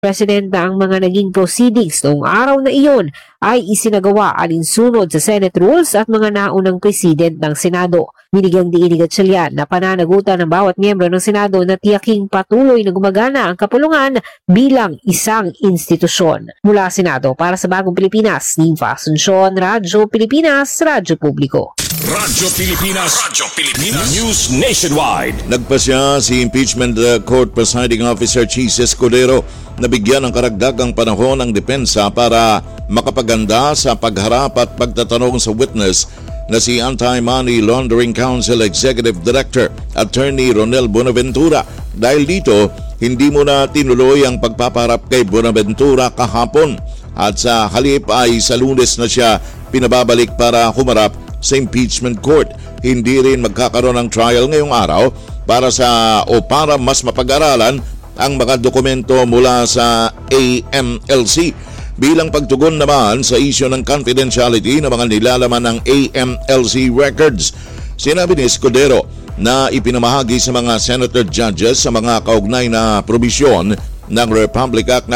President na ang mga naging proceedings noong araw na iyon ay isinagawa alinsunod sa Senate rules at mga naunang President ng Senado. Binigyang diin ni Gatchalian na pananagutan ng bawat miyembro ng Senado na tiyaking patuloy na gumagana ang kapulungan bilang isang institusyon. Mula Senado para sa Bagong Pilipinas, Ninfa Asuncion, Radyo Pilipinas, Radyo Publiko. Radyo Pilipinas, News Nationwide. Nagpasya si Impeachment Court Presiding Officer Chis Escudero na bigyan ng karagdagang panahon ang depensa para makapaganda sa pagharap at pagtatanong sa witness na si Anti-Money Laundering Council Executive Director Attorney Ronel Bonaventura. Dahil dito, hindi muna tinuloy ang pagpapaharap kay Bonaventura kahapon at sa halip ay sa Lunes na siya pinababalik para humarap sa impeachment court. Hindi rin magkakaroon ng trial ngayong araw para mas mapag-aralan ang mga dokumento mula sa AMLC. Bilang pagtugon naman sa isyu ng confidentiality ng mga nilalaman ng AMLC records, sinabi ni Escudero na ipinamahagi sa mga senator judges sa mga kaugnay na probisyon ng Republic Act No.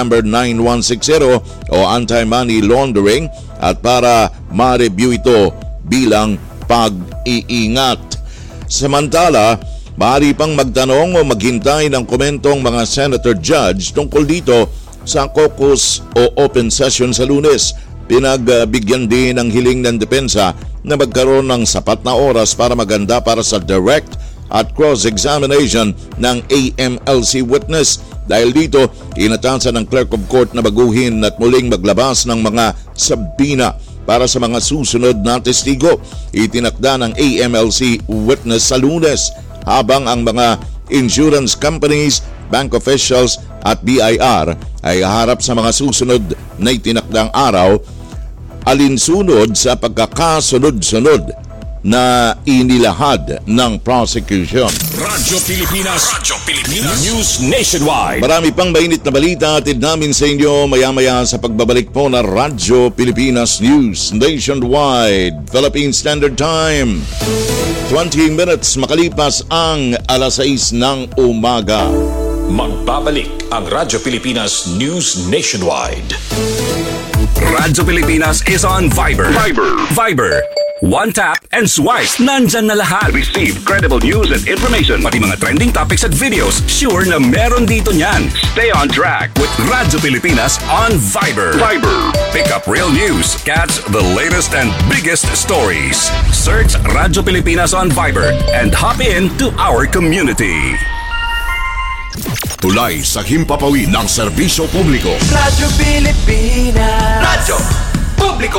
9160 o Anti-Money Laundering at para ma-review ito bilang pag-iingat. Samantala, maaari pang magtanong o maghintay ng komentong mga senator judge tungkol dito sa caucus o open session sa Lunes. Pinagbigyan din ng hiling ng depensa na magkaroon ng sapat na oras para maganda para sa direct at cross-examination ng AMLC witness. Dahil dito, inatasan ng Clerk of Court na baguhin at muling maglabas ng mga sabina para sa mga susunod na testigo. Itinakda ng AMLC witness sa Lunes, habang ang mga insurance companies, bank officials at BIR ay harap sa mga susunod na itinakdang araw alinsunod sa pagkakasunod-sunod na inilahad ng prosecution. Radyo Pilipinas, News Nationwide. Marami pang mainit na balita atid namin sa inyo maya-maya sa pagbabalik po na Radyo Pilipinas News Nationwide. Philippine Standard Time, 20 minutes makalipas ang alas 6 ng umaga. Magbabalik ang Radyo Pilipinas News Nationwide. Radyo Pilipinas is on Viber. One tap and swipe. Nandyan na lahat. Receive credible news and information. Pati mga trending topics at videos. Sure na meron dito niyan. Stay on track with Radyo Pilipinas on Viber. Pick up real news. Catch the latest and biggest stories. Search Radyo Pilipinas on Viber and hop in to our community. Tulay sa himpapawid ng serbisyo publiko. Radyo Pilipinas. Radyo Publiko.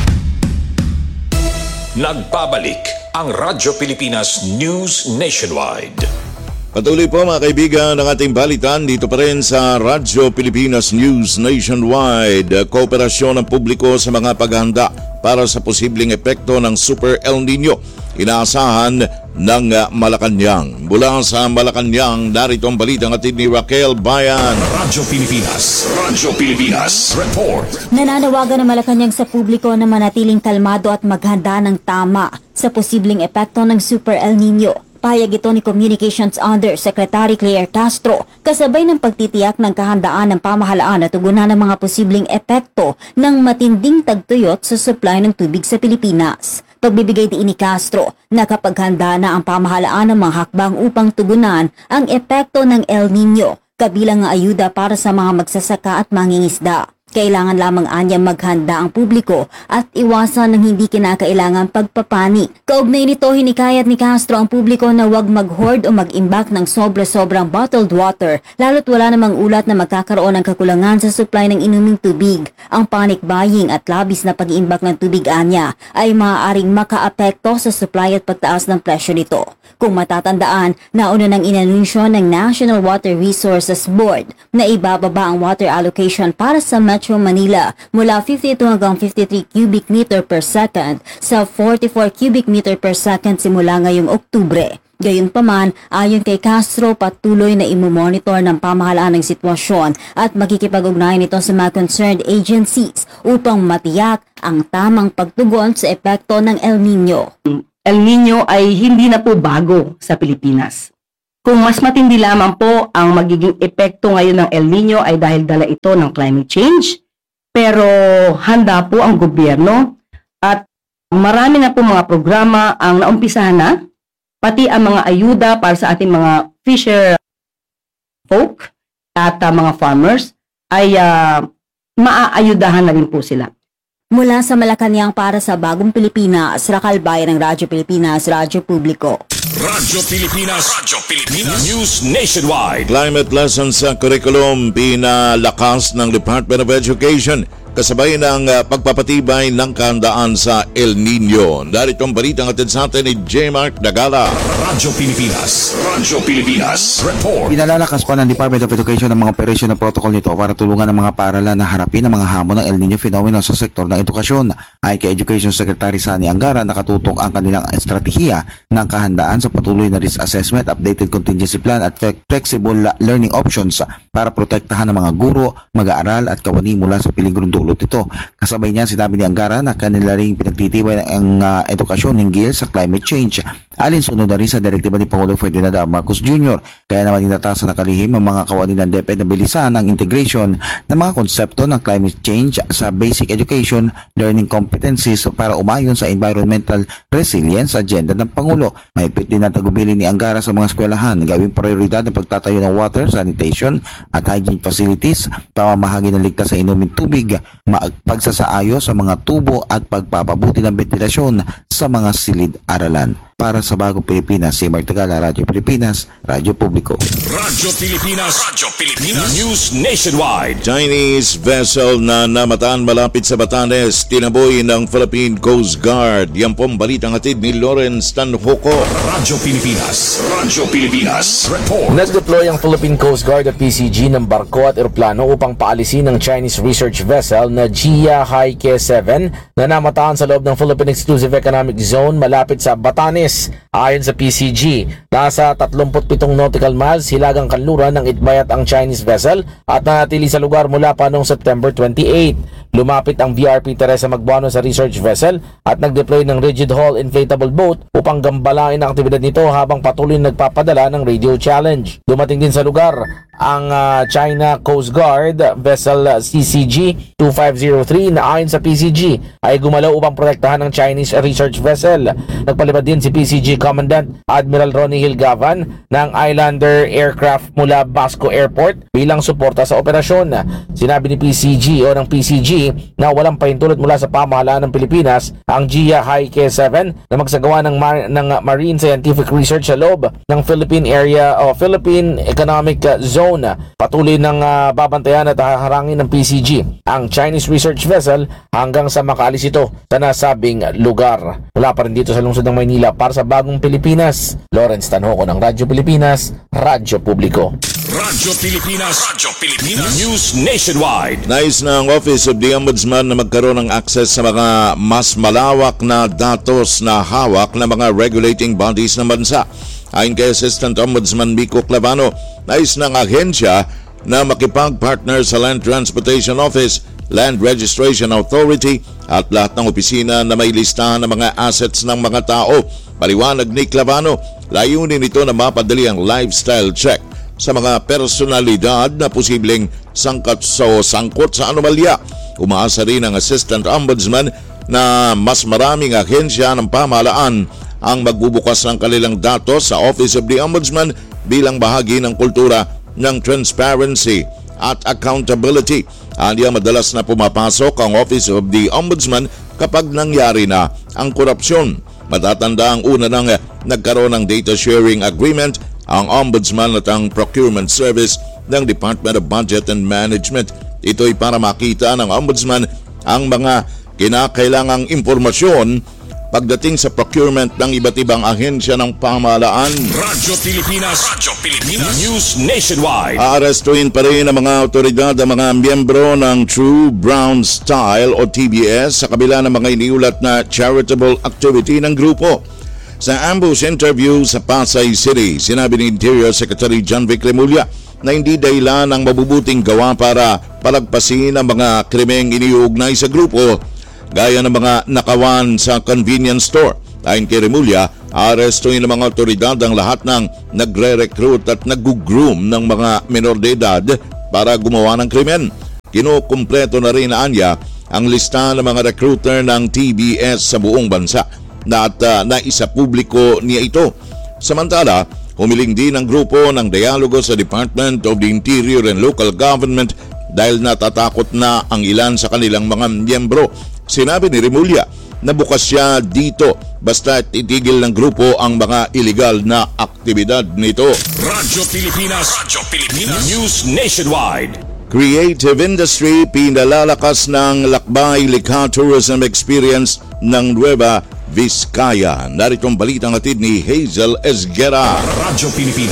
Nagbabalik ang Radyo Pilipinas News Nationwide. Patuloy po mga kaibigan ng ating balitan dito pa rin sa Radyo Pilipinas News Nationwide. Kooperasyon ng publiko sa mga paghahanda para sa posibleng epekto ng Super El Nino. Inaasahan ng Malacanang. Mula sa Malacanang, narito ang balitang atid ni Raquel Bayan. Radyo Pilipinas Report. Nananawagan ng Malacanang sa publiko na manatiling kalmado at maghanda ng tama sa posibleng epekto ng Super El Nino. Pahayag ito ni Communications Undersecretary Claire Castro kasabay ng pagtitiyak ng kahandaan ng pamahalaan at tugunan ng mga posibleng epekto ng matinding tagtuyot sa supply ng tubig sa Pilipinas. Pagbibigay din ni Castro na kapag handa na ang pamahalaan ng mga hakbang upang tugunan ang epekto ng El Nino, kabilang ang ayuda para sa mga magsasaka at mangingisda. Kailangan lamang anya maghanda ang publiko at iwasan ng hindi kinakailangan pagpapani. Kaugnay nito, hinikayat ni Castro ang publiko na huwag mag-hoard o mag-imbak ng sobra-sobrang bottled water, lalo't wala namang ulat na magkakaroon ng kakulangan sa supply ng inuming tubig. Ang panic buying at labis na pag-iimbak ng tubig anya ay maaaring makaapekto sa supply at pagtaas ng presyo nito. Kung matatandaan, nauna nang inanunsyo ng National Water Resources Board na ibababa ang water allocation para sa Metro Manila mula 52 hanggang 53 cubic meter per second sa 44 cubic meter per second simula ngayong Oktubre. Gayunpaman, ayon kay Castro, patuloy na imomonitor ng pamahalaan ng sitwasyon at makikipag-ugnayan ito sa mga concerned agencies upang matiyak ang tamang pagtugon sa epekto ng El Nino. El Nino ay hindi na po bago sa Pilipinas. Kung mas matindi lamang po ang magiging epekto ngayon ng El Nino ay dahil dala ito ng climate change. Pero handa po ang gobyerno at marami na po mga programa ang naumpisahan na, pati ang mga ayuda para sa ating mga fisher folk at mga farmers ay maaayudahan na rin po sila. Mula sa Malacanang para sa Bagong Pilipinas, Rakal Bayan ng Radyo Pilipinas, Radyo Publiko. Radyo Pilipinas News Nationwide. Climate lessons sa curriculum pinalakas ng Department of Education kasabay ng pagpapatibay ng kahandaan sa El Nino. Darito ang balitang atid sa atin ni J. Mark Dagala. Radyo Pilipinas Report. Pinalalakas pa ng Department of Education ang mga operasyon na protocol nito para tulungan ang mga paaralan na harapin ang mga hamon ng El Nino phenomenon sa sektor ng edukasyon. Ay kay Education Secretary Sani Angara, nakatutok ang kanilang estratehiya ng kahandaan sa patuloy na risk assessment, updated contingency plan at flexible learning options para protektahan ang mga guro, mag-aaral at kawani mula sa peligrong dulot ito. Kasabay niya, sinabi ni Angara na kanila rin pinagtitibay ang edukasyon hinggil sa climate change. Alinsunod na rin sa direktiba ni Pangulo Ferdinand Marcos Jr. Kaya naman inatasan na kalihim ang mga kawani ng DepEd na bilisan ang integration ng mga konsepto ng climate change sa basic education learning competencies para umayon sa environmental resilience agenda ng Pangulo. Mahigpit din ang tagubilin ni Angara sa mga eskwelahan, gawing prioridad ang pagtatayo ng water, sanitation at hygiene facilities, pamamahagi ng ligtas sa inumin tubig, pagsasaayos sa mga tubo at pagpapabuti ng ventilasyon sa mga silid-aralan. Para sa Bagong Pilipinas, si Mark Tagala, Radyo Pilipinas, Radyo Publiko. Radyo Pilipinas News Nationwide. Chinese vessel na namataan malapit sa Batanes, tinaboy ng Philippine Coast Guard. Yan pong balitang hatid ni Lawrence Tanhoco. Radyo Pilipinas Report. Nag-deploy ang Philippine Coast Guard at PCG ng barko at eroplano upang paalisin ang Chinese research vessel na Jia Haike 7 na namataan sa loob ng Philippine Exclusive Economic Zone malapit sa Batanes. Ayon sa PCG, nasa 37 nautical miles hilagang kanluran ng Itbayat ang Chinese vessel at nanatili sa lugar mula pa noong September 28. Lumapit ang VRP Teresa Magbuano sa research vessel at nag-deploy ng rigid hull inflatable boat upang gambalain ang aktibidad nito habang patuloy nagpapadala ng radio challenge. Dumating din sa lugar ang China Coast Guard vessel CCG 2503 na ayon sa PCG ay gumalaw upang protektahan ng Chinese research vessel. Nagpalipad din si PCG Commandant Admiral Ronnie Hilgavan ng Islander aircraft mula Basco Airport bilang suporta sa operasyon. Sinabi ni PCG o ng PCG na walang pahintulot mula sa pamahalaan ng Pilipinas ang Jia Haike 7 na magsagawa ng marine scientific research sa loob ng Philippine Area o Philippine Economic Zone. Patuloy ng babantayan at haharangin ng PCG ang Chinese research vessel hanggang sa makaalis ito sa nasabing lugar. Mula pa rin dito sa lungsod ng Maynila para sa Bagong Pilipinas, Lawrence Tanhoco ng Radyo Pilipinas, Radyo Publiko. Radyo Pilipinas News Nationwide. Nais ng Office of the Ombudsman na magkaroon ng access sa mga mas malawak na datos na hawak ng mga regulating bodies ng bansa. Ayon kay Assistant Ombudsman Miko Clavano, nais ng ahensya na makipag-partner sa Land Transportation Office, Land Registration Authority at lahat ng opisina na may listahan ng mga assets ng mga tao. Paliwanag ni Clavano, layunin nito na mapadali ang lifestyle check sa mga personalidad na posibleng sangkot sa anomalya. Umaasa rin ang Assistant Ombudsman na mas maraming ahensya ng pamahalaan ang magbubukas ng kanilang datos sa Office of the Ombudsman bilang bahagi ng kultura ng transparency at accountability. Aniya madalas na pumapasok ang Office of the Ombudsman kapag nangyari na ang korupsyon. Matatanda ang una nang nagkaroon ng data sharing agreement ang Ombudsman at ang Procurement Service ng Department of Budget and Management. Ito'y para makita ng Ombudsman ang mga kinakailangang impormasyon pagdating sa procurement ng iba't ibang ahensya ng pamahalaan. Radyo Pilipinas News Nationwide. Aarestuhin pa rin ang mga otoridad ang mga miyembro ng True Brown Style o TBS sa kabila ng mga iniulat na charitable activity ng grupo. Sa ambush interview sa Pasay City, sinabi ni Interior Secretary John Vic Remulla na hindi dahilan ang mabubuting gawa para palagpasin ang mga krimeng iniuugnay sa grupo gaya ng mga nakawan sa convenience store. Ayon kay Remulla, Arestuhin ng mga otoridad ang lahat ng nagre-recruit at nag-groom ng mga menor de edad para gumawa ng krimen. Kinukumpleto na rin anya ang lista ng mga recruiter ng TBS sa buong bansa at naisapubliko niya ito. Samantala, humiling din ang grupo ng dialogo sa Department of the Interior and Local Government dahil natatakot na ang ilan sa kanilang mga miyembro. Sinabi ni Remulla na bukas siya dito basta itigil ng grupo ang mga illegal na aktibidad nito. Radyo Pilipinas. News Nationwide. Creative industry pinalalakas ng lakbay likha tourism experience ng Nueva Vizcaya. Narito ang balitang hatid ni Hazel Esguera. Radyo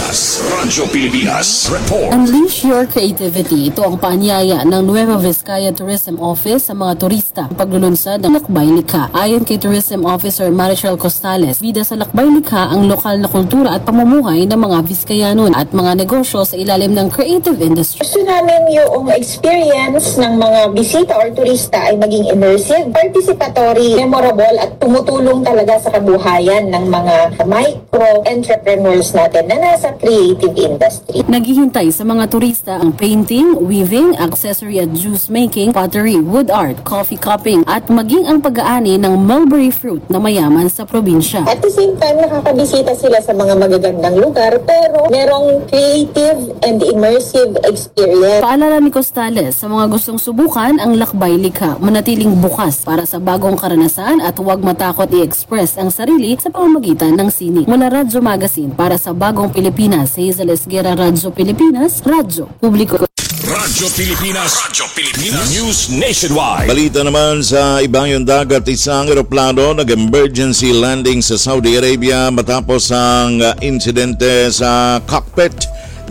Pilipinas. Report. Unleash your creativity. Ito ang paanyaya ng Nueva Vizcaya Tourism Office sa mga turista. Paglulunsad ng lakbay likha. Ayon kay Tourism Officer Marichel Costales, bida sa lakbay likha ang lokal na kultura at pamumuhay ng mga Vizcayanon at mga negosyo sa ilalim ng creative industry. Gusto namin yung experience ng mga bisita or turista ay maging immersive, participatory, memorable at tumutulong talaga sa kabuhayan ng mga micro-entrepreneurs natin na nasa creative industry. Naghihintay sa mga turista ang painting, weaving, accessory at juice making, pottery, wood art, coffee cupping at maging ang pag-aani ng mulberry fruit na mayaman sa probinsya. At the same time, nakakabisita sila sa mga magagandang lugar pero merong creative and immersive experience. Paalala ni Costales sa mga gustong subukan ang lakbay likha, manatiling bukas para sa bagong karanasan at huwag matakot i-express ang sarili sa pamamagitan ng sining. Mula Radyo Magazine para sa Bagong Pilipinas, Hazel Esguera, Radyo Pilipinas, Radyo Publiko. Radyo Pilipinas. News Nationwide. Balita naman sa Ibayong Dagat, isang eroplano nag-emergency landing sa Saudi Arabia matapos ang insidente sa cockpit.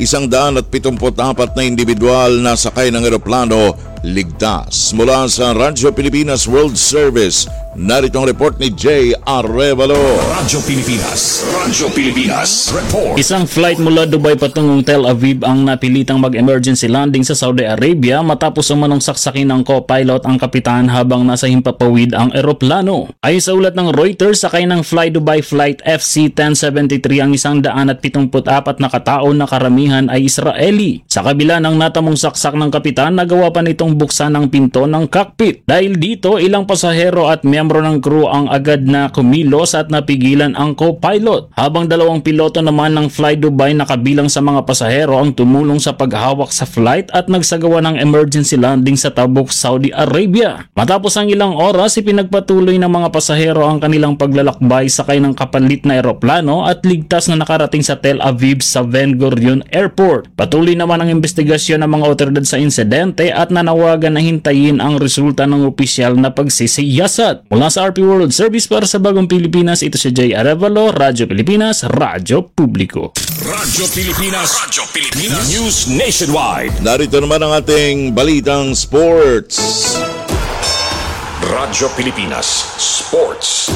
174 na individual na sakay ng eroplano ligtas. Mula sa Radyo Pilipinas World Service, narito ang report ni Jay Arevalo. Radyo Pilipinas. Report. Isang flight mula Dubai patungong Tel Aviv ang napilitang mag-emergency landing sa Saudi Arabia matapos umanong saksakin ng co-pilot ang kapitan habang nasa himpapawid ang eroplano. Ayon sa ulat ng Reuters, sakay ng Fly Dubai Flight FC-1073 ang 174 na katao na karamihan ay Israeli. Sa kabila ng natamong saksak ng kapitan, nagawa pa nitong buksan ang pinto ng cockpit. Dahil dito, ilang pasahero at miyembro ng crew ang agad na kumilos at napigilan ang co-pilot. Habang dalawang piloto naman ng Fly Dubai na kabilang sa mga pasahero ang tumulong sa paghawak sa flight at nagsagawa ng emergency landing sa Tabuk, Saudi Arabia. Matapos ang ilang oras, ipinagpatuloy ng mga pasahero ang kanilang paglalakbay sakay ng kapalit na eroplano at ligtas na nakarating sa Tel Aviv sa Ben Gurion Airport. Patuloy naman ang investigasyon ng mga otoridad sa insidente at nanawagan na hintayin ang resulta ng opisyal na pagsisiyasat. Mula sa RP World Service para sa Bagong Pilipinas, ito si Jay Arevalo, Radyo Pilipinas, Radyo Publiko. Radyo Pilipinas. News Nationwide. Narito naman ang ating balitang sports. Radyo Pilipinas Sports.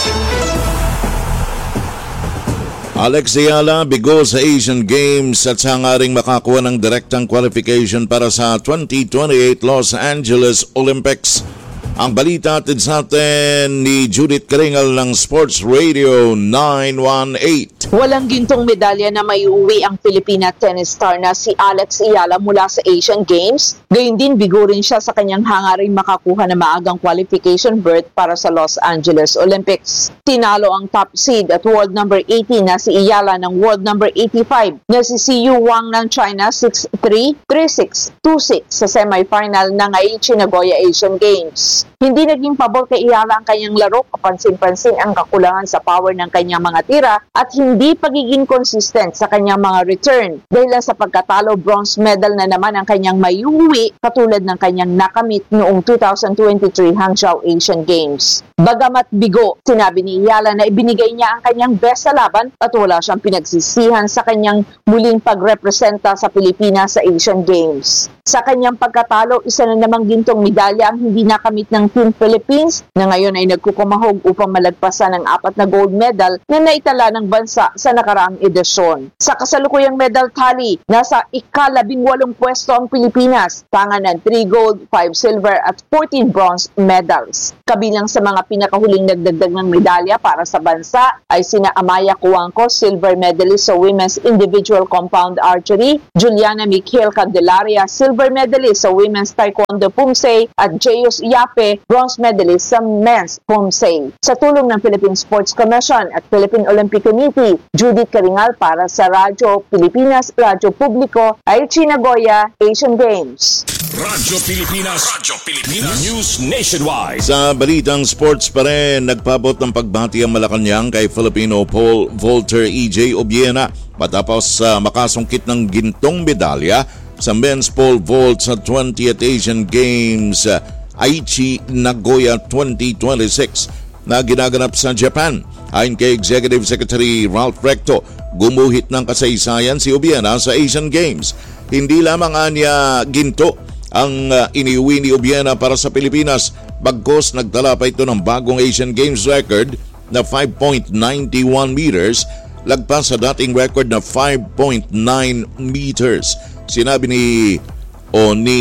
Alex Ayala bigo sa Asian Games at sangaring makakuha ng direktang qualification para sa 2028 Los Angeles Olympics. Ang balita atid sa atin ni Judith Karingal ng Sports Radio 918. Walang gintong medalya na may uwi ang Filipina tennis star na si Alex Ayala mula sa Asian Games. Gayun din, bigo rin siya sa kanyang hangaring makakuha ng maagang qualification berth para sa Los Angeles Olympics. Tinalo ang top seed at world number 18 na si Ayala ng world number 85 na si Siyu Wang ng China 6-3, 3-6, 2-6 sa semifinal ng Aichi Nagoya Asian Games. Hindi naging pabor kay Ayala ang kanyang laro, kapansin-pansin ang kakulangan sa power ng kanyang mga tira at hindi pagiging consistent sa kanyang mga return. Dahil sa pagkatalo, bronze medal na naman ang kanyang mayuwi katulad ng kanyang nakamit noong 2023 Hangzhou Asian Games. Bagamat bigo, sinabi ni Ayala na ibinigay niya ang kanyang best sa laban at wala siyang pinagsisihan sa kanyang muling pagrepresenta sa Pilipinas sa Asian Games. Sa kanyang pagkatalo, isa na namang gintong medalya ang hindi nakamit ng Team Philippines na ngayon ay nagkukumahog upang malagpasan ang 4 na gold medal na naitala ng bansa kumpara sa nakaraang edisyon. Sa kasalukuyang medal tally, nasa ika-18 pwesto ang Pilipinas, tangan ng 3 gold, 5 silver at 14 bronze medals. Kabilang sa mga pinakahuling nagdagdag ng medalya para sa bansa ay sina Amaya Cuangco, silver medalist sa women's individual compound archery, Juliana Michael Candelaria, silver medalist sa women's taekwondo pumsei at Jeyus Yape, bronze medalist sa men's pumsei. Sa tulong ng Philippine Sports Commission at Philippine Olympic Committee, Judith Karingal para sa Radyo Pilipinas, Radyo Publiko, Aichi Nagoya, Asian Games. Radyo Pilipinas. News Nationwide. Sa balitang sports pa rin, nagpabot ng pagbati ang Malacanang kay Filipino pole vaulter EJ Obiena matapos makasungkit ng gintong medalya sa men's pole vault sa 20th Asian Games Aichi Nagoya 2026 na ginaganap sa Japan. Ayon kay Executive Secretary Ralph Recto, gumuhit ng kasaysayan si Obiena sa Asian Games. Hindi lamang anya ginto ang iniuwi ni Obiena para sa Pilipinas, bagkos nagtala pa ito ng bagong Asian Games record na 5.91 meters, lagpas sa dating record na 5.9 meters. Sinabi ni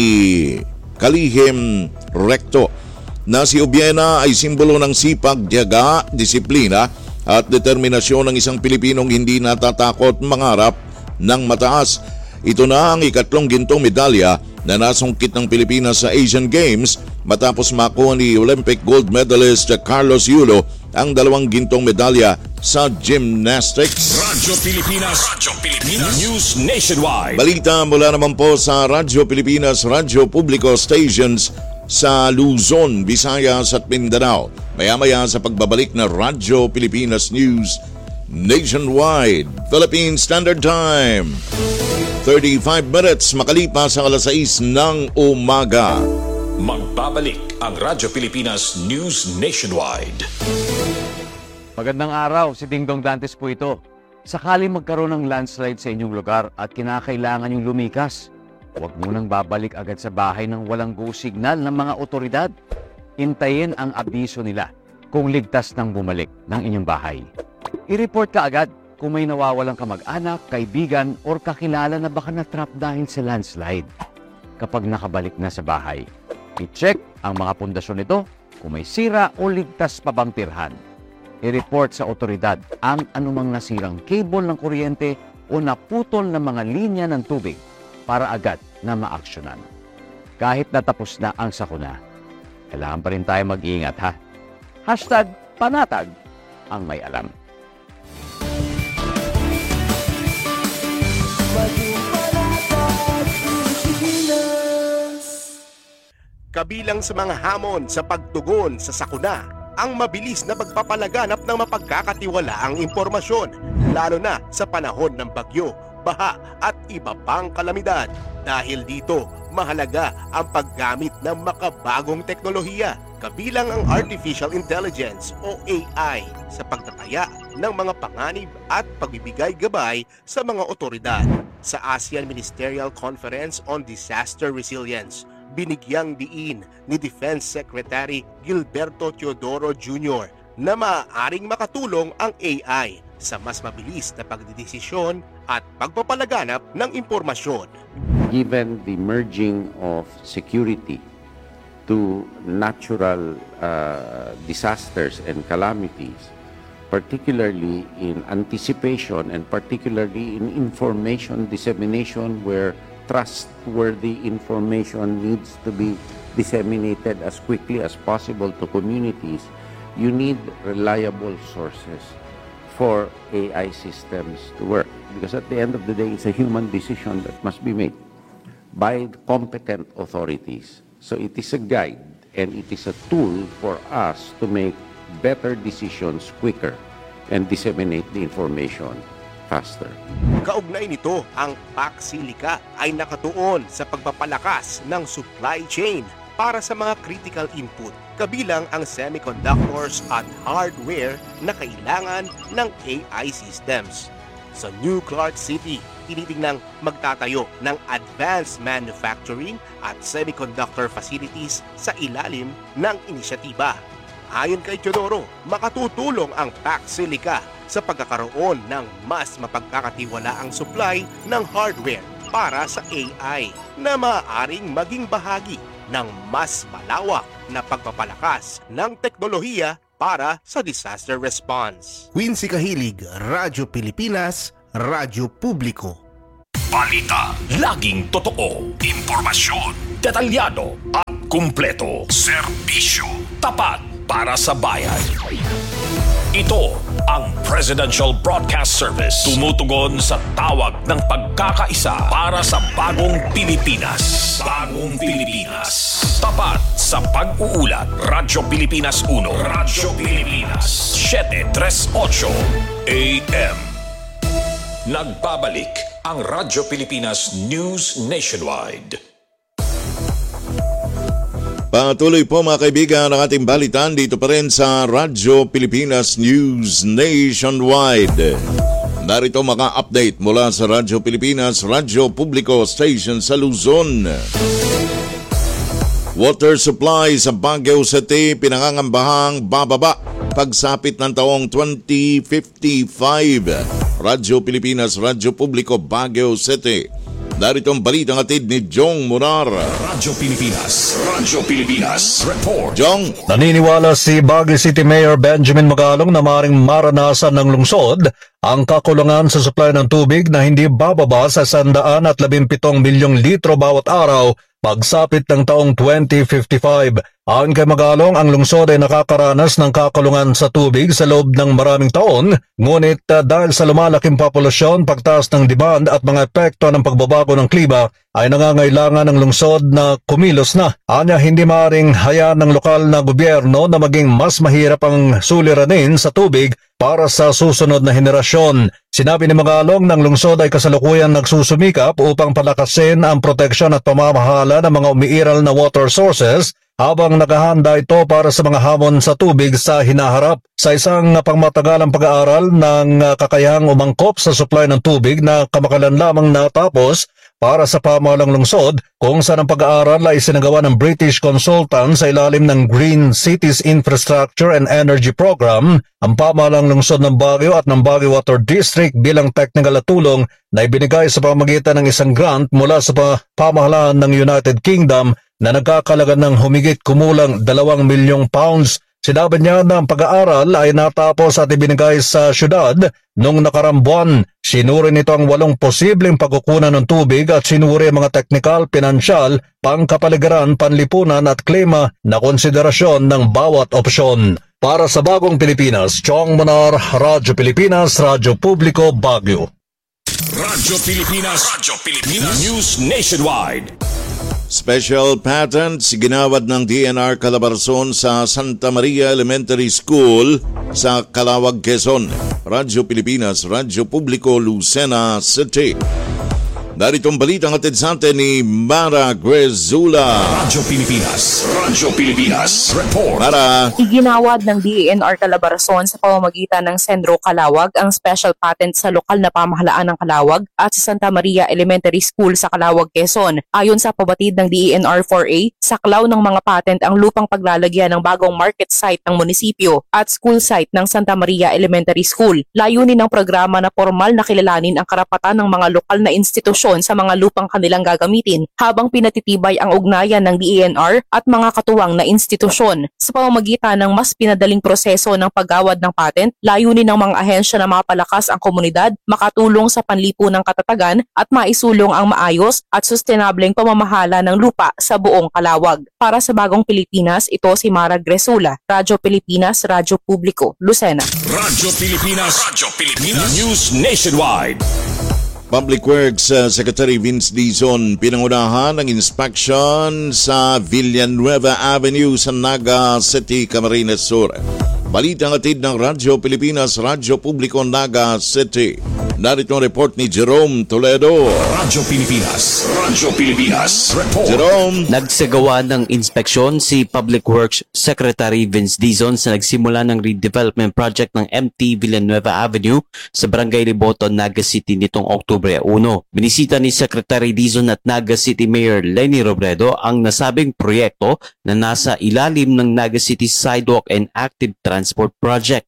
Kalihim Recto na si Obiena ay simbolo ng sipag, tiyaga, disiplina at determinasyon ng isang Pilipinong hindi natatakot mangarap ng mataas. Ito na ang ikatlong gintong medalya na nasungkit ng Pilipinas sa Asian Games matapos makuha ni Olympic gold medalist Carlos Yulo ang 2 gintong medalya sa gymnastics. Radyo Pilipinas. News Nationwide. Balita mula naman po sa Radyo Pilipinas, Radyo Publiko stations sa Luzon, Visayas at Mindanao. Maya-maya sa pagbabalik na Radyo Pilipinas News Nationwide. Philippine Standard Time, 35 minutes makalipas ang 6:00 ng umaga. Magbabalik ang Radyo Pilipinas News Nationwide. Magandang araw, si Dingdong Dantes po ito. Sakali magkaroon ng landslide sa inyong lugar at kinakailangan yung lumikas, huwag munang babalik agad sa bahay ng walang go signal ng mga otoridad. Hintayin ang abiso nila kung ligtas nang bumalik ng inyong bahay. I-report ka agad kung may nawawalang kamag-anak, kaibigan, or kakilala na baka na-trap dahil sa landslide. Kapag nakabalik na sa bahay, i-check ang mga pundasyon nito kung may sira o ligtas pa bang tirhan. I-report sa otoridad ang anumang nasirang cable ng kuryente o naputol na mga linya ng tubig para agad na maaksyonan. Kahit natapos na ang sakuna, kailangan pa rin tayo mag-iingat ha. #panatag ang may alam. Kabilang sa mga hamon sa pagtugon sa sakuna, ang mabilis na pagpapalaganap ng mapagkakatiwalaang impormasyon, lalo na sa panahon ng bagyo, baha at iba pang kalamidad. Dahil dito, mahalaga ang paggamit ng makabagong teknolohiya, kabilang ang Artificial Intelligence o AI sa pagtataya ng mga panganib at pagbibigay gabay sa mga otoridad. Sa ASEAN Ministerial Conference on Disaster Resilience, binigyang diin ni Defense Secretary Gilberto Teodoro Jr. na maaaring makatulong ang AI sa mas mabilis na pagdidesisyon at pagpapalaganap ng impormasyon. Given the merging of security to natural disasters and calamities, particularly in anticipation and particularly in information dissemination where trustworthy information needs to be disseminated as quickly as possible to communities, you need reliable sources for AI systems to work. Because at the end of the day, it's a human decision that must be made by competent authorities. So it is a guide and it is a tool for us to make better decisions quicker and disseminate the information faster. Kaugnay nito, ang PAC-SILICA ay nakatuon sa pagpapalakas ng supply chain para sa mga critical input, kabilang ang semiconductors at hardware na kailangan ng AI systems. Sa New Clark City, tinitingnang magtatayo ng advanced manufacturing at semiconductor facilities sa ilalim ng inisyatiba. Ayon kay Teodoro, makatutulong ang PAC-SILICA sa pagkakaroon ng mas mapagkakatiwalaang supply ng hardware para sa AI na maaaring maging bahagi ng mas malawak na pagpapalakas ng teknolohiya para sa disaster response. Quincy Kahilig, Radyo Pilipinas, Radyo Publiko. Balita, laging totoo, impormasyon, detalyado at kumpleto. Serbisyo, tapat para sa bayan. Ito ang Presidential Broadcast Service. Tumutugon sa tawag ng pagkakaisa para sa bagong Pilipinas. Bagong Pilipinas. Tapat sa pag-uulat. Radyo Pilipinas 1. Radyo Pilipinas 738 AM. Nagbabalik ang Radyo Pilipinas News Nationwide. Patuloy po mga kaibigan ang ating balitan dito pa rin sa Radyo Pilipinas News Nationwide. Narito mga update mula sa Radyo Pilipinas, Radyo Publiko Station sa Luzon. Water supply sa Baguio City pinangangambahang bababa pagsapit ng taong 2055. Radyo Pilipinas, Radyo Publiko, Baguio City. Narito ang balitang atid ni Jong Munar. Radyo Pilipinas Report. Jong. Naniniwala si Baguio City Mayor Benjamin Magalong na maaaring maranasan ng lungsod ang kakulangan sa supply ng tubig na hindi bababa sa 117 milyong litro bawat araw pagsapit ng taong 2055. Ayon kay Magalong, ang lungsod ay nakakaranas ng kakulungan sa tubig sa loob ng maraming taon, ngunit dahil sa lumalaking populasyon, pagtaas ng demand at mga epekto ng pagbabago ng klima, ay nangangailangan ng lungsod na kumilos na. Anya, hindi maaaring hayaan ng lokal na gobyerno na maging mas mahirap ang suliranin sa tubig para sa susunod na henerasyon. Sinabi ni Magalong ng lungsod ay kasalukuyan nagsusumikap upang palakasin ang proteksyon at pamamahala ng mga umiiral na water sources habang nakahanda ito para sa mga hamon sa tubig sa hinaharap. Sa isang pangmatagalang pag-aaral ng kakayahang umangkop sa supply ng tubig na kamakalan lamang natapos para sa pamahalang lungsod, kung saan ang pag-aaral ay sinagawa ng British consultant sa ilalim ng Green Cities Infrastructure and Energy Program, ang pamahalang lungsod ng Baguio at ng Baguio Water District bilang technical na tulong na ibinigay sa pamamagitan ng isang grant mula sa pamahalaan ng United Kingdom na nagkakalaga ng humigit kumulang 2 milyong pounds. Sinabi niya na ang pag-aaral ay natapos at ibinigay sa syudad noong nakarang buwan. Sinuri nito ang 8 posibleng pagkukunan ng tubig at sinuri ang mga teknikal, pinansyal, pangkapaligiran, panlipunan at klima na konsiderasyon ng bawat opsyon. Para sa Bagong Pilipinas, Chong Monar, Radyo Pilipinas, Radyo Publiko, Baguio. Radyo Pilipinas News Nationwide. Special patents ginawad ng DNR Calabarzon sa Santa Maria Elementary School sa Calawag, Quezon. Radyo Pilipinas, Radyo Publiko, Lucena City. Daritong balitang atid sa atin ni Mara Grezula. Radyo Pilipinas Report. Mara. Iginawad ng DENR Calabarzon sa pamamagitan ng Sendro Calawag ang special patent sa lokal na pamahalaan ng Calawag at sa Santa Maria Elementary School sa Calawag, Quezon. Ayon sa pabatid ng DENR 4A, saklaw ng mga patent ang lupang paglalagyan ng bagong market site ng munisipyo at school site ng Santa Maria Elementary School. Layunin ng programa na formal na kilalanin ang karapatan ng mga lokal na institusyon sa mga lupang kanilang gagamitin habang pinatitibay ang ugnayan ng DENR at mga katuwang na institusyon. Sa pamamagitan ng mas pinadaling proseso ng paggawad ng patent, layunin ng mga ahensya na mapalakas ang komunidad, makatulong sa panlipunang katatagan at maisulong ang maayos at sustainableng pamamahala ng lupa sa buong Calawag. Para sa Bagong Pilipinas, ito si Mara Grezula, Radyo Pilipinas, Radyo Publiko, Lucena. Radyo Pilipinas News Nationwide. Public Works Secretary Vince Dizon pinangunahan ng inspection sa Villanueva Avenue sa Naga City, Camarines Sur. Balitang atid ng Radyo Pilipinas, Radyo Publiko, Naga City. Narito ang report ni Jerome Toledo. Radyo Pilipinas Report. Jerome. Nagsagawa ng inspeksyon si Public Works Secretary Vince Dizon sa nagsimula ng redevelopment project ng MT Villanueva Avenue sa Barangay Liboto, Naga City nitong Oktubre 1. Binisita ni Secretary Dizon at Naga City Mayor Lenny Robredo ang nasabing proyekto na nasa ilalim ng Naga City Sidewalk and Active Transport Project.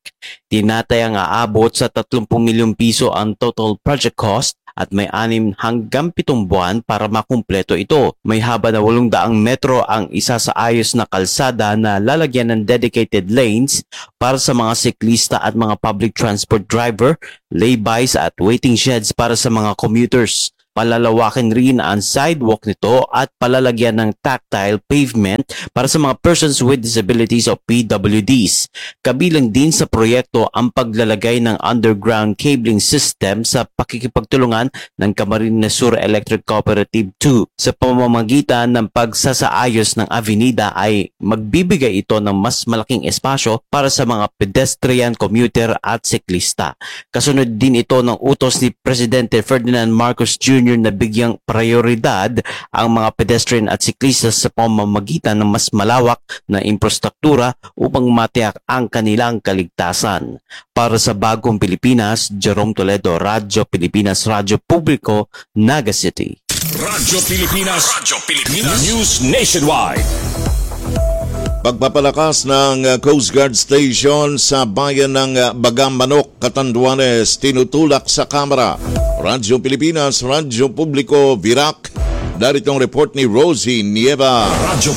Tinatayang aabot sa 30 milyong piso ang total project cost at may 6 hanggang 7 buwan para makumpleto ito. May haba na 800 metro ang isa sa ayos na kalsada na lalagyan ng dedicated lanes para sa mga siklista at mga public transport driver, laybys at waiting sheds para sa mga commuters. Palalawakin rin ang sidewalk nito at palalagyan ng tactile pavement para sa mga persons with disabilities o PWDs. Kabilang din sa proyekto ang paglalagay ng underground cabling system sa pakikipagtulungan ng Camarines Sur Electric Cooperative 2. Sa pamamagitan ng pagsasaayos ng avenida ay magbibigay ito ng mas malaking espasyo para sa mga pedestrian, commuter at siklista. Kasunod din ito ng utos ni Presidente Ferdinand Marcos Jr. na bigyang prioridad ang mga pedestrian at siklista sa pamamagitan ng mas malawak na infrastruktura upang matiyak ang kanilang kaligtasan. Para sa Bagong Pilipinas, Jerome Toledo, Radyo Pilipinas, Radyo Publiko, Naga City. Radyo Pilipinas, News Nationwide. Pagpapalakas ng Coast Guard Station sa bayan ng Bagamanok, Catanduanes, tinutulak sa kamera. Radyo Pilipinas, Radyo Publiko, Virac. Daritong report ni Rosie Nieva. Radyo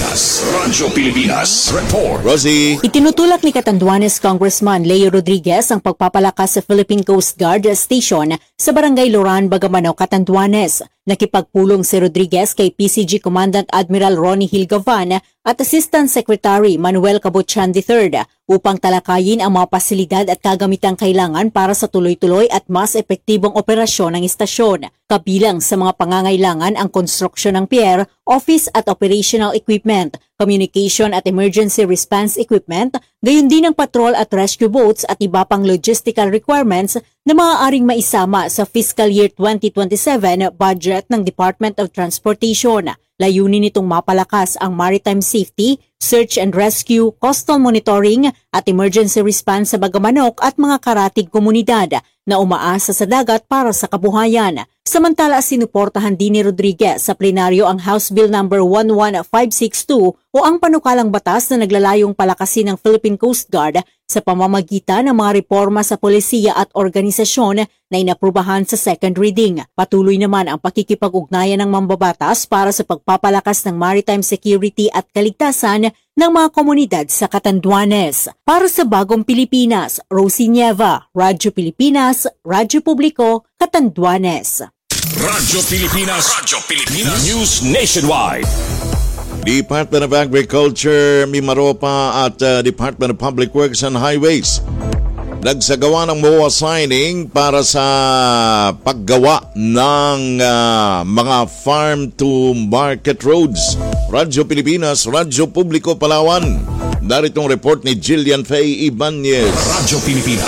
Pilipinas, report. Rosie. Itinutulak ni Catanduanes Congressman Leo Rodriguez ang pagpapalakas sa Philippine Coast Guard Station sa Barangay Loran, Bagamanok, Catanduanes. Nakipagpulong si Rodriguez kay PCG Commandant Admiral Ronnie Hilgavan at Assistant Secretary Manuel Cabotchan III upang talakayin ang mga pasilidad at kagamitang kailangan para sa tuloy-tuloy at mas epektibong operasyon ng istasyon. Kabilang sa mga pangangailangan ang konstruksyon ng pier, office at operational equipment, communication at emergency response equipment, gayon din ang patrol at rescue boats at iba pang logistical requirements na maaaring maisama sa fiscal year 2027 budget ng Department of Transportation. Layunin nitong mapalakas ang maritime safety, search and rescue, coastal monitoring at emergency response sa Bagamanok at mga karatig komunidad na umaasa sa dagat para sa kabuhayan. Samantala, sinuportahan din ni Rodriguez sa plenaryo ang House Bill No. 11562 o ang panukalang batas na naglalayong palakasin ng Philippine Coast Guard sa pamamagitan ng mga reforma sa polisiya at organisasyon na inaprubahan sa second reading. Patuloy naman ang pakikipag-ugnayan ng mambabatas para sa pagpapalakas ng maritime security at kaligtasan ng mga komunidad sa Catanduanes. Para sa Bagong Pilipinas, Rosie Nieva, Radyo Pilipinas, Radyo Publiko, Catanduanes. Radyo Pilipinas, News Nationwide. Department of Agriculture, Mimaropa at Department of Public Works and Highways nagsagawa ng MOA signing para sa paggawa ng mga farm-to-market roads. Radyo Pilipinas, Radyo Publiko, Palawan. Daritong report ni Jillian Faye Ibanez. Radyo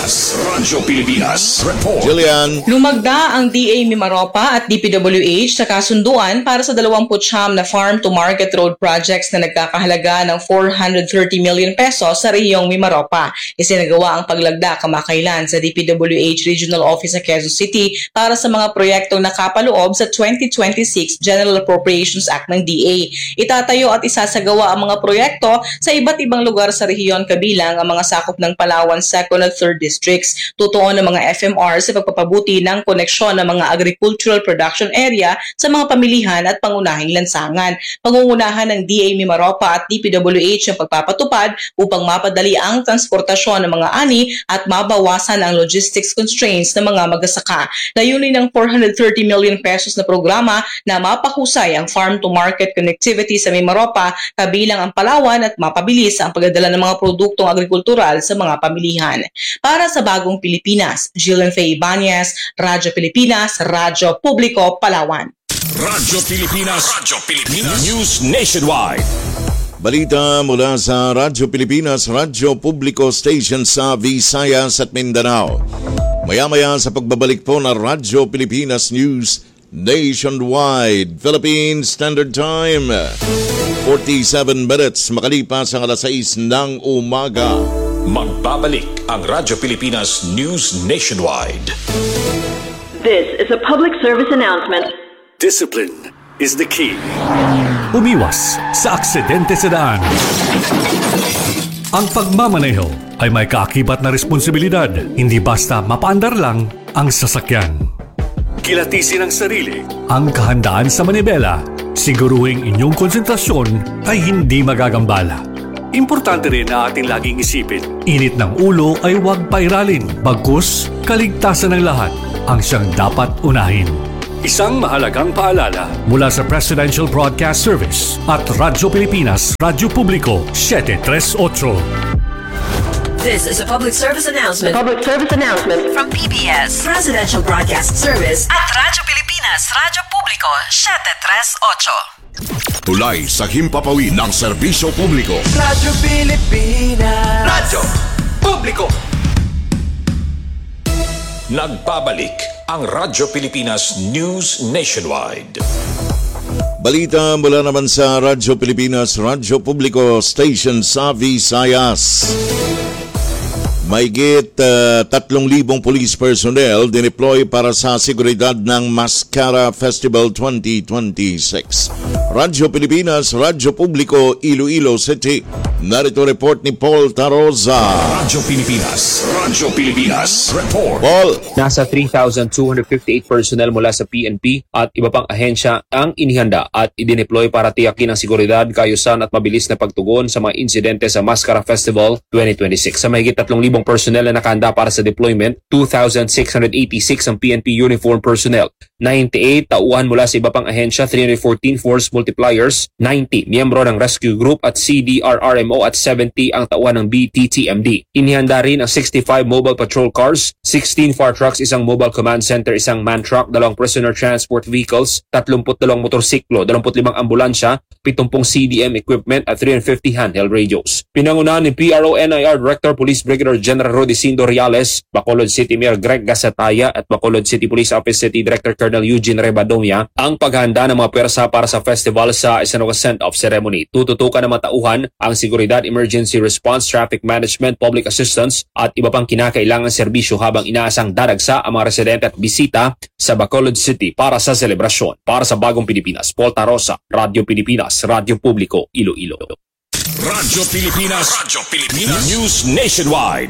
Pilipinas, report. Jillian. Lumagda ang DA Mimaropa at DPWH sa kasunduan para sa 29 na farm-to-market road projects na nagkakahalaga ng 430 million pesos sa rehiyong Mimaropa. Isinagawa ang paglagda kamakailan sa DPWH Regional Office sa Quezon City para sa mga proyektong nakapaloob sa 2026 General Appropriations Act ng DA. Itatayo at isasagawa ang mga proyekto sa iba't ibang lugar sa rehiyon kabilang ang mga sakop ng Palawan 2nd at 3rd Districts. Tutuon ng mga FMR sa pagpapabuti ng koneksyon ng mga agricultural production area sa mga pamilihan at pangunahing lansangan. Pangungunahan ng DA Mimaropa at DPWH ang pagpapatupad upang mapadali ang transportasyon ng mga ani at mabawasan ang logistics constraints ng mga magsasaka. Layunin ng 430 million pesos na programa na mapahusay ang farm-to-market connectivity sa Mimaropa kabilang ang Palawan at mapabilis ang pagdadala ng mga produktong agrikultural sa mga pamilihan. Para sa Bagong Pilipinas, Jillian Faye Ibanez, Radyo Pilipinas, Radyo Publiko, Palawan. Radyo Pilipinas, News Nationwide. Balita mula sa Radyo Pilipinas, Radyo Publiko Station sa Visayas at Mindanao. Maya-maya sa pagbabalik po na Radyo Pilipinas News Nationwide, Philippine Standard Time, 47 minutes makalipas ang alas 6 ng umaga. Magbabalik ang Radyo Pilipinas News Nationwide. This is a public service announcement. Discipline is the key. Umiwas sa aksidente sa daan. Ang pagmamaneho ay may kaakibat na responsibilidad, hindi basta mapaandar lang ang sasakyan. Kilatisin ang sarili, ang kahandaan sa manibela, siguruhing inyong konsentrasyon ay hindi magagambala. Importante rin na ating laging isipin, init ng ulo ay huwag pairalin, bagkus kaligtasan ng lahat ang siyang dapat unahin. Isang mahalagang paalala mula sa Presidential Broadcast Service at Radyo Pilipinas, Radyo Publiko 738. This is a public service announcement. Public service announcement From PBS, Presidential Broadcast Service at Radyo Pilipinas, Radyo Publiko 738. Tulay sa himpapawid ng serbisyo publiko. Radyo Pilipinas. Radyo Publiko. Nagbabalik ang Radyo Pilipinas News Nationwide. Balita mula naman sa Radyo Pilipinas, Radyo Publiko Station sa Visayas. Mahigit 3,000 police personnel dineploy para sa seguridad ng Mascara Festival 2026. Radyo Pilipinas, Radyo Publiko, Iloilo City. Narito report ni Paul Taroza. Radyo Pilipinas, Radyo Pilipinas, report. Paul. Nasa 3,258 personnel mula sa PNP at iba pang ahensya ang inihanda at idineploy para tiyakin ang seguridad, kaayusan at mabilis na pagtugon sa mga insidente sa Mascara Festival 2026. Sa mahigit 3,000 personnel na nakahanda para sa deployment, 2,686 ang PNP uniform personnel, 98 tauhan mula sa iba pang ahensya, 314 force multipliers, 90 miyembro ng rescue group at CDRRMO at 70 ang tauhan ng BTTMD. Inihanda rin ang 65 mobile patrol cars, 16 fire trucks, isang mobile command center, isang man truck, 2 prisoner transport vehicles, 32 motorsiklo, 25 ambulansya, 70 CDM equipment at 350 handheld radios. Pinangunahan ni PRO-NIR Director Police Brigadier General Rodicindo Reales, Bacolod City Mayor Greg Gasataya at Bacolod City Police Office City Director Colonel Eugene Rebadomia ang paghahanda ng mga pwersa para sa festival sa Isanoga send-off ceremony. Tututukan ng matauhan ang seguridad, emergency response, traffic management, public assistance at iba pang kinakailangang serbisyo habang inaasang dadagsa ang mga residente at bisita sa Bacolod City para sa selebrasyon. Para sa Bagong Pilipinas, Paul Tarosa, Radyo Pilipinas, Radyo Publiko, Iloilo. Radyo Pilipinas, Radyo Pilipinas News Nationwide.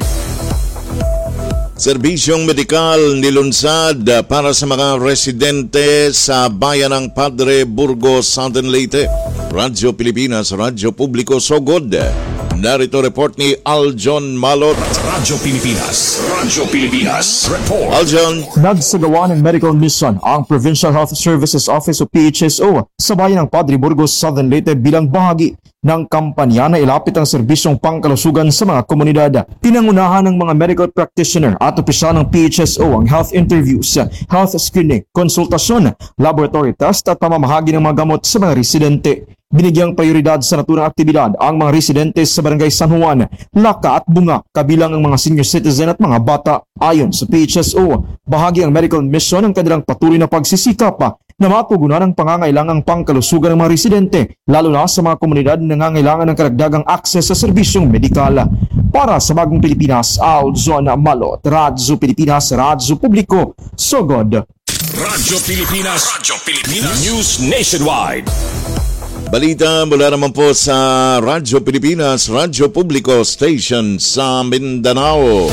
Serbisyong medikal nilunsad para sa mga residente sa bayan ng Padre Burgos, Southern Leyte. Radyo Pilipinas, Radyo Publiko, Sogod. Narito report ni Aljon Malot. Radyo Pilipinas, Radyo Pilipinas, report. Aljon. Nagsagawa ng medical mission ang Provincial Health Services Office o PHSO sa bayan ng Padre Burgos, Southern Leyte bilang bahagi ng kampanya na ilapit ang serbisyong pangkalusugan sa mga komunidad. Pinangunahan ng mga medical practitioner at opisyal ng PHSO ang health interviews, health screening, konsultasyon, laboratory test at pamamahagi ng mga gamot sa mga residente. Binigyang prioridad sa naturang aktibidad ang mga residente sa Barangay San Juan, Laka at Bunga, kabilang ang mga senior citizen at mga bata. Ayon sa PHSO, bahagi ang medical mission ng kanilang patuloy na pagsisikap na matugunan ang pangangailangang pangkalusugan ng mga residente, lalo na sa mga komunidad na nangangailangan ng karagdagang akses sa serbisyong medikal. Para sa Bagong Pilipinas, Aljon Malot, Radyo Pilipinas, Radyo Publiko, Sogod. Radyo Pilipinas, Radyo Pilipinas News Nationwide. Balita mula naman po sa Radyo Pilipinas, Radyo Publiko Station sa Mindanao.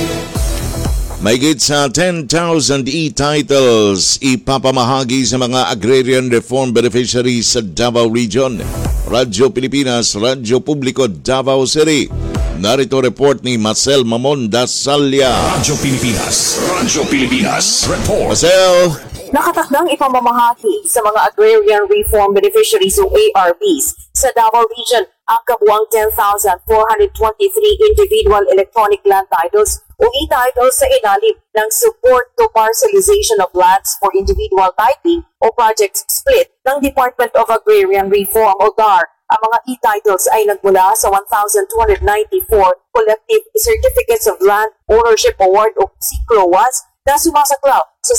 Mahigit sa 10,000 e-titles ipapamahagi sa mga agrarian reform beneficiaries sa Davao Region. Radyo Pilipinas, Radyo Publiko, Davao City. Narito report ni Marcel Mamon Dasalya. Radyo Pilipinas, Radyo Pilipinas, report. Marcel. Nakatakdang ipamamahagi sa mga Agrarian Reform Beneficiaries o ARBs sa Davao Region ang kabuang 10,423 individual electronic land titles o e-titles sa ilalim ng Support to Parcelization of Lands for Individual Titling o Project Split ng Department of Agrarian Reform o DAR. Ang mga e-titles ay nagmula sa 1,294 Collective Certificates of Land Ownership Award o CCLOAs na sumasaklaw sa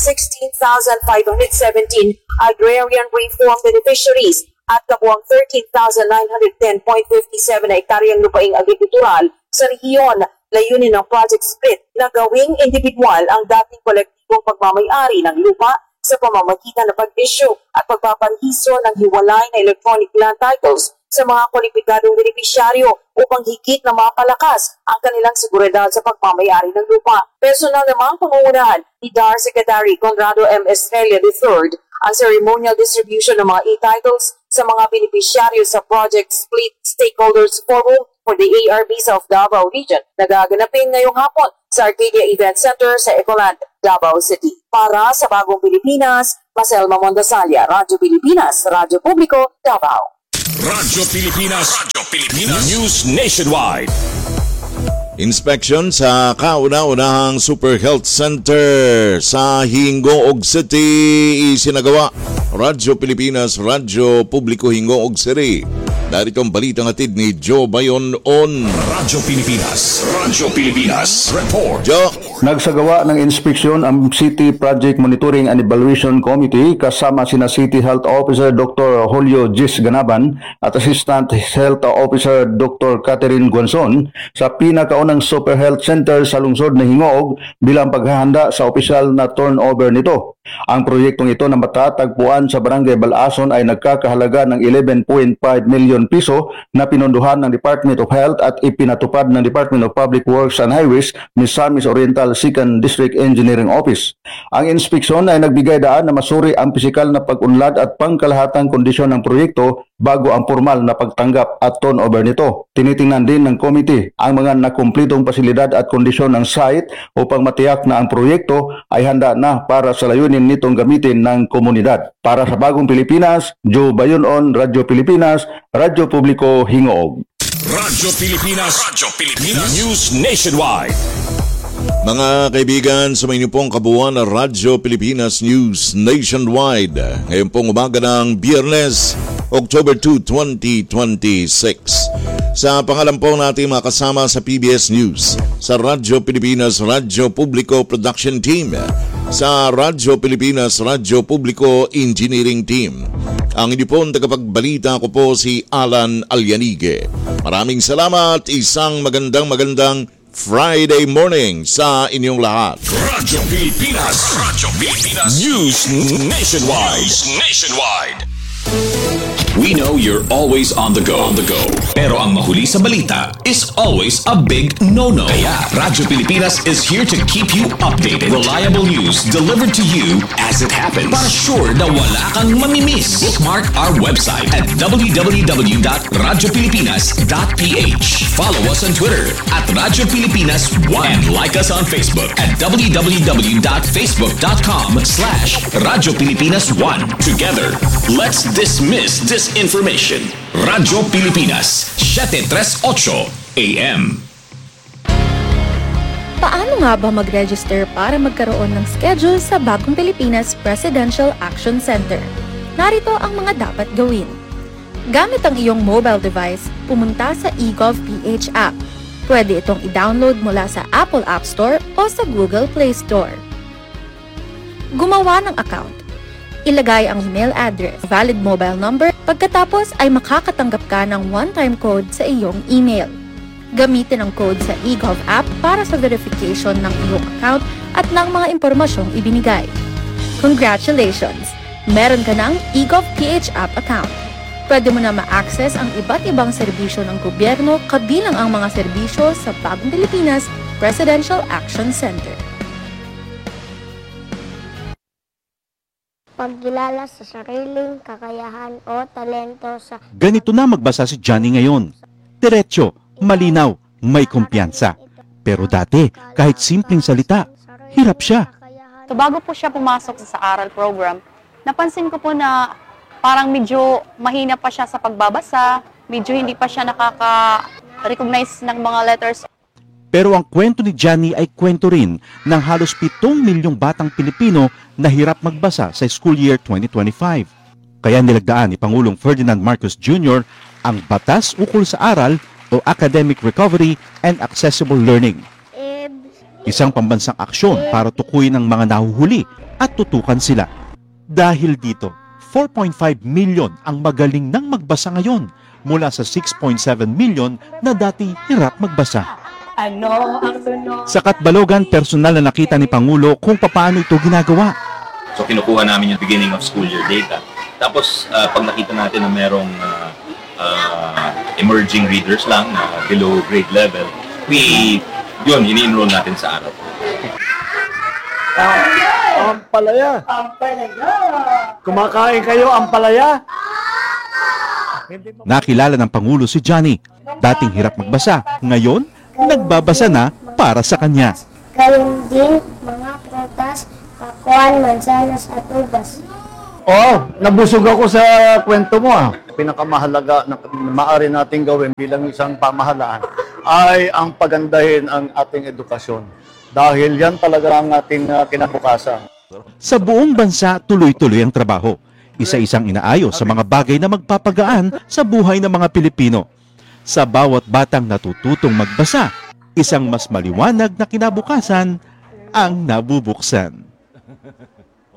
16,517 agrarian reform beneficiaries at kabuang 13,910.57 na hektaryang lupaing agrikultural sa rehiyon. Layunin ng Project Split na gawing individual ang dating kolektibong pagmamayari ng lupa sa pamamagitan ng pag-issue at pagpaparehistro ng hiwalay na electronic land titles sa mga kwalipikadong benepisyaryo upang higit na mapalakas ang kanilang seguridad sa pagmamayari ng lupa. Personal namang pangungunahan ni DAR Secretary Conrado M. Estrella III ang ceremonial distribution ng mga e-titles sa mga benepisyaryo sa Project Split Stakeholders Forum for the ARBs of Davao Region na gaganapin ngayong hapon sa Arcadia Event Center sa Ecoland, Davao City. Para sa Bagong Pilipinas, Maselma Mondasalia, Radyo Pilipinas, Radyo Publiko, Davao. Radyo Pilipinas. News Nationwide. Inspection sa kauna-unahang Super Health Center sa Hingoog City isinagawa. Radyo Pilipinas, Radyo Publiko Hingoog City. Narito ang balitang hatid ni Joe Bayon on Radyo Pilipinas. Radyo Pilipinas. Report. Joe. Nagsagawa ng inspeksyon ang City Project Monitoring and Evaluation Committee kasama sina City Health Officer Dr. Julio Gis Ganaban at Assistant Health Officer Dr. Catherine Guanzon sa pinakaunang Super Health Center sa lungsod ng Hingoog bilang paghahanda sa opisyal na turnover nito. Ang proyektong ito na matatagpuan sa Barangay Balason ay nagkakahalaga ng 11.5 million piso na pinondohan ng Department of Health at ipinatupad ng Department of Public Works and Highways, Misamis Oriental 2nd District Engineering Office. Ang inspeksyon ay nagbigay daan na masuri ang pisikal na pag-unlad at pangkalahatang kondisyon ng proyekto bago ang formal na pagtanggap at turnover nito. Tinitingnan din ng committee ang mga nakumplitong pasilidad at kondisyon ng site upang matiyak na ang proyekto ay handa na para sa layunin nitong gamitin ng komunidad. Para sa Bagong Pilipinas, Joe Bayon on Radyo Pilipinas, Radyo Publiko Hingoog. Radyo Pilipinas. Radyo Pilipinas. News Nationwide. Mga kaibigan, sa inyo pong kabuuan na Radyo Pilipinas News Nationwide. Ngayon pong umaga ng Biyernes, October 2, 2026. Sa pangalan po natin makasama sa PBS News, sa Radyo Pilipinas Radyo Publiko Production Team, sa Radyo Pilipinas Radyo Publiko Engineering Team. Ang inyo pong tagapagbalita ko po si Alan Alyanige. Maraming salamat, isang magandang Friday morning sa inyong lahat. Radyo Pilipinas. Radyo Pilipinas. News Nationwide. We know you're always on the go. Pero ang mahuli sa balita is always a big no-no. Kaya Radyo Pilipinas is here to keep you updated. Reliable news delivered to you as it happens. Para sure na wala kang mamimiss. Bookmark our website at www.radiopilipinas.ph. Follow us on Twitter at Radyo Pilipinas 1 and like us on Facebook at www.facebook.com/Radyo Pilipinas 1. Together, let's dismiss disinformation. Radyo Pilipinas, 738 AM. Paano nga ba mag-register para magkaroon ng schedule sa Bagong Pilipinas Presidential Action Center? Narito ang mga dapat gawin. Gamit ang iyong mobile device, pumunta sa eGov.ph app. Pwede itong i-download mula sa Apple App Store o sa Google Play Store. Gumawa ng account. Ilagay ang email address, valid mobile number, pagkatapos ay makakatanggap ka ng one-time code sa iyong email. Gamitin ang code sa eGov app para sa verification ng iyong account at ng mga impormasyong ibinigay. Congratulations! Meron ka ng eGov.ph app account. Pwede mo na ma-access ang iba't ibang serbisyo ng gobyerno kabilang ang mga serbisyo sa Bagong Pilipinas Presidential Action Center. Pagkilala sa sariling kakayahan o talento sa... Ganito na magbasa si Johnny ngayon. Diretso, malinaw, may kumpiyansa. Pero dati, kahit simpleng salita, hirap siya. So bago po siya pumasok sa aral program, napansin ko po na parang medyo mahina pa siya sa pagbabasa, medyo hindi pa siya nakaka-recognize ng mga letters. Pero ang kwento ni Johnny ay kwento rin ng halos 7 milyong batang Pilipino na hirap magbasa sa school year 2025. Kaya nilagdaan ni Pangulong Ferdinand Marcos Jr. ang Batas Ukol sa Aral o Academic Recovery and Accessible Learning. Isang pambansang aksyon para tukuyin ang mga nahuhuli at tutukan sila. Dahil dito, 4.5 milyon ang magaling nang magbasa ngayon mula sa 6.7 milyon na dati hirap magbasa. Sa Katbalogan, personal na nakita ni Pangulo kung paano ito ginagawa. So kinukuha namin yung beginning of school year data. Tapos pag nakita natin na merong emerging readers lang na below grade level, ini-enroll natin sa araw. Ampalaya. Kumakain kayo ampalaya? Nakilala ng Pangulo si Johnny. Dating hirap magbasa, ngayon nagbabasa na para sa kanya. Gayun din mga prutas, pakuan, mansanas at ubas. Nabusog ako sa kwento mo Pinakamahalaga na maaari nating gawin bilang isang pamahalaan ay ang pagandahin ang ating edukasyon. Dahil yan talaga ang ating kinabukasan. Sa buong bansa, tuloy-tuloy ang trabaho. Isa-isang inaayos sa mga bagay na magpapagaan sa buhay ng mga Pilipino. Sa bawat batang natututong magbasa, isang mas maliwanag na kinabukasan ang nabubuksan.